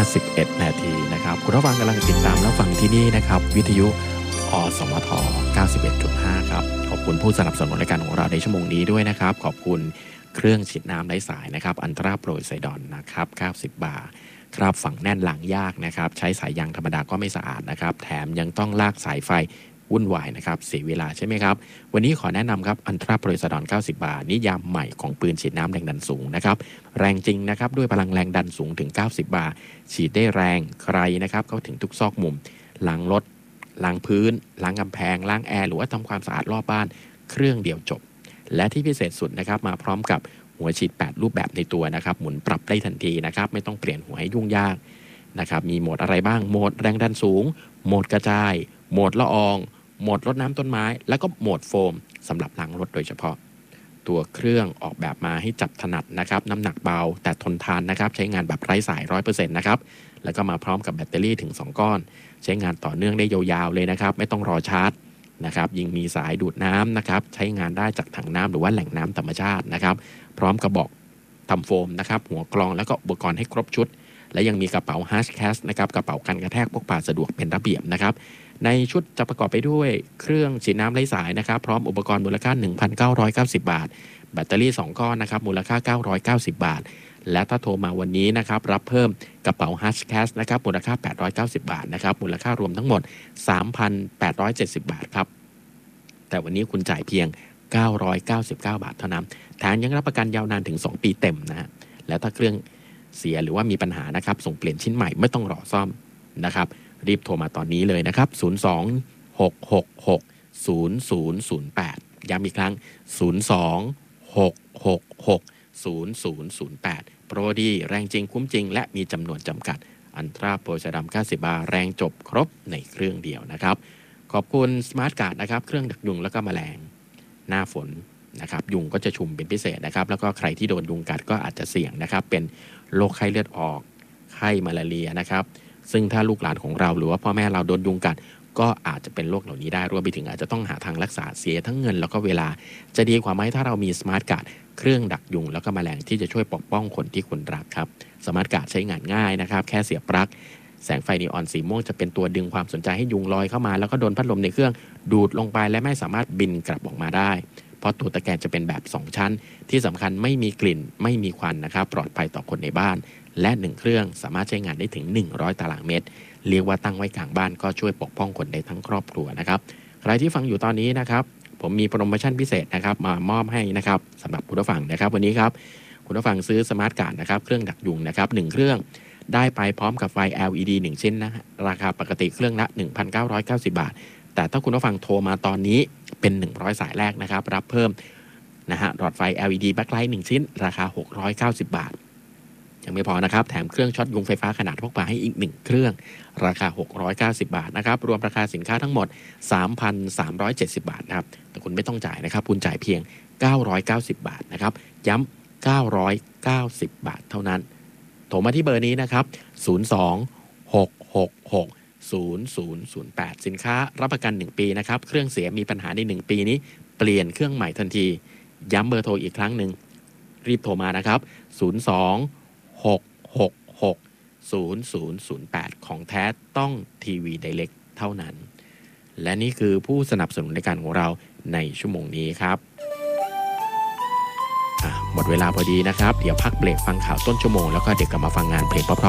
51 นาทีนะครับคุณผู้ฟังกำลังติดตามและฟังที่นี่นะครับวิทยุอสมท 91.5 ครับขอบคุณผู้สนับสนุนรายการของเราในชั่วโมงนี้ด้วยนะครับขอบคุณเครื่องฉีดน้ำไร้สายนะครับอันตราโปรยไซดอนนะครับ90 บาทครับฝังแน่นหลังยากนะครับใช้สายยางธรรมดาก็ไม่สะอาดนะครับแถมยังต้องลากสายไฟวุ่นวายนะครับเสียเวลาใช่ไหมครับวันนี้ขอแนะนำครับอันตราโปรยไซดอน90 บาทนิยามใหม่ของปืนฉีดน้ำแรงดันสูงนะครับแรงจริงนะครับด้วยพลังแรงดันสูงถึง90 บาทฉีดได้แรงใครนะครับเข้าถึงทุกซอกมุมล้างรถล้างพื้นล้างกำแพงล้างแอร์หรือว่าทำความสะอาดรอบบ้านเครื่องเดียวจบและที่พิเศษสุดนะครับมาพร้อมกับหัวฉีด8รูปแบบในตัวนะครับหมุนปรับได้ทันทีนะครับไม่ต้องเปลี่ยนหัวให้ยุ่งยากนะครับมีโหมดอะไรบ้างโหมดแรงดันสูงโหมดกระจายโหมดละอองโหมดรดน้ำต้นไม้แล้วก็โหมดโฟมสำหรับล้างรถโดยเฉพาะตัวเครื่องออกแบบมาให้จับถนัดนะครับน้ำหนักเบาแต่ทนทานนะครับใช้งานแบบไร้สาย 100% นะครับแล้วก็มาพร้อมกับแบตเตอรี่ถึง2ก้อนใช้งานต่อเนื่องได้ยาวๆเลยนะครับไม่ต้องรอชาร์จนะครับยิ่งมีสายดูดน้ำนะครับใช้งานได้จากถังน้ำหรือว่าแหล่งน้ำธรรมชาตินะครับพร้อมกระบอกทำโฟมนะครับหัวกรองแล้วก็อุปกรณ์ให้ครบชุดและยังมีกระเป๋า Hard Cash นะครับกระเป๋ากันกระแทกพกพาสะดวกเป็นระเบียบนะครับในชุดจะประกอบไปด้วยเครื่องฉีดน้ำไร้สายนะครับพร้อมอุปกรณ์มูลค่า 1,990 บาทแบตเตอรี่2ก้อนนะครับมูลค่า990 บาทและถ้าโทรมาวันนี้นะครับรับเพิ่มกระเป๋า Hard Cash นะครับมูลค่า890 บาทนะครับมูลค่ารวมทั้งหมด 3,870 บาทครับแต่วันนี้คุณจ่ายเพียง999 บาทเท่านั้นแถมยังรับประกันยาวนานถึง2 ปีเต็มนะฮะแล้วถ้าเครื่องเสียหรือว่ามีปัญหานะครับส่งเปลี่ยนชิ้นใหม่ไม่ต้องรอซ่อมนะครับรีบโทรมาตอนนี้เลยนะครับ02-666-0008ย้ำอีกครั้ง02-666-0008โปรดีแรงจริงคุ้มจริงและมีจำนวนจำกัดอันตราโปรชดำ90 บาทแรงจบครบในเครื่องเดียวนะครับขอบคุณสมาร์ทการ์ดนะครับเครื่องดักยุงแล้วก็แมลงหน้าฝนนะครับยุงก็จะชุมเป็นพิเศษนะครับแล้วก็ใครที่โดนยุงกัดก็อาจจะเสี่ยงนะครับเป็นโรคไข้เลือดออกไข้มาลาเรียนะครับซึ่งถ้าลูกหลานของเราหรือว่าพ่อแม่เราโดนยุงกัดก็อาจจะเป็นโรคเหล่านี้ได้รวมไปถึงอาจจะต้องหาทางรักษาเสียทั้งเงินแล้วก็เวลาจะดีกว่าไหมถ้าเรามีสมาร์ทการ์ดเครื่องดักยุงแล้วก็แมลงที่จะช่วยปกป้องคนที่คุณรักครับสมาร์ทการ์ดใช้งานง่ายนะครับแค่เสียบปลั๊กแสงไฟนีออนสีม่วงจะเป็นตัวดึงความสนใจให้ยุงลอยเข้ามาแล้วก็โดนพัดลมในเครื่องดูดลงไปและไม่สามารถบินกลับออกมาได้เพราะตัวตะแกรงจะเป็นแบบ2ชั้นที่สำคัญไม่มีกลิ่นไม่มีควันนะครับปลอดภัยต่อคนในบ้านและ1เครื่องสามารถใช้งานได้ถึง100ตารางเมตรเรียกว่าตั้งไว้กลางบ้านก็ช่วยปกป้องคนได้ทั้งครอบครัวนะครับใครที่ฟังอยู่ตอนนี้นะครับผมมีโปรโมชั่นพิเศษนะครับมามอบให้นะครับสำหรับคุณผู้ฟังนะครับวันนี้ครับคุณผู้ฟังซื้อสมาร์ทการ์ดนะครับเครื่องดักยุงนะครับ1เครื่องได้ไปพร้อมกับไฟ LED 1 ชิ้นนะราคาปกติเครื่องละ 1,990 บาทแต่ถ้าคุณผู้ฟังโทรมาตอนนี้เป็น100สายแรกนะครับรับเพิ่มนะฮะหลอดไฟ LED backlight 1 ชิ้นราคา690 บาทยังไม่พอนะครับแถมเครื่องช็อตยุงไฟฟ้าขนาดพกพาให้อีก1เครื่องราคา690 บาทนะครับรวมราคาสินค้าทั้งหมด 3,370 บาทนะครับแต่คุณไม่ต้องจ่ายนะครับคุณจ่ายเพียง990 บาทนะครับย้ำ990 บาทเท่านั้นโทรมาที่เบอร์นี้นะครับ02-666-0008สินค้ารับประกัน1ปีนะครับเครื่องเสียมีปัญหาใน1ปีนี้เปลี่ยนเครื่องใหม่ทันทีย้ำเบอร์โทรอีกครั้งหนึ่งรีบโทรมานะครับ02-666-0008ของแท้ต้องทีวีไดเรกเท่านั้นและนี่คือผู้สนับสนุนในการของเราในชั่วโมงนี้ครับหมดเวลาพอดีนะครับเดี๋ยวพักเบรกฟังข่าวต้นชั่วโมงแล้วก็เดี๋ยวกลับมาฟังงานเพลงเพราะ